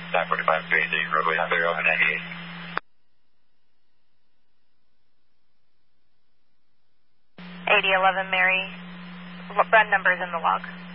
945, 380, roadway 98. 8011 Mary, run numbers in the log.